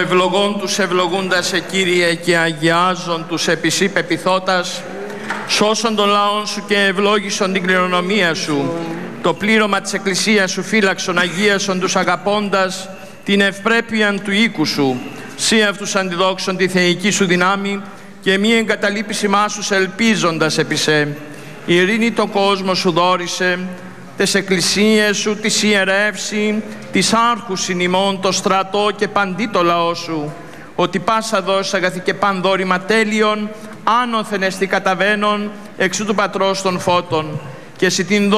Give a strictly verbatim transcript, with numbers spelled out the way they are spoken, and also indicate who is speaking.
Speaker 1: ευλογών τους ευλογούντας σε Κύριε και αγιάζον τους επισή πεπιθώτας, σώσον τον λαόν σου και ευλόγησον την κληρονομία σου, το πλήρωμα της Εκκλησίας σου φύλαξον, αγίασον τους αγαπώντας την ευπρέπειαν του οίκου σου, σύ αυτούς αντιδόξον τη θεϊκή σου δυνάμει και μη εγκαταλείπεις ημάς τους ελπίζοντας επί σε. Η ειρήνη το κόσμο σου δόρισε, τες εκκλησίες σου της ιερεύσει, της άρχους ημών το στρατό και παντί το λαό σου, ότι πάσα δώσει αγαθή και πανδόρημα τέλειον, άνωθεν εστι καταβαίνον, εξού του Πατρός των φώτων, και εσύ την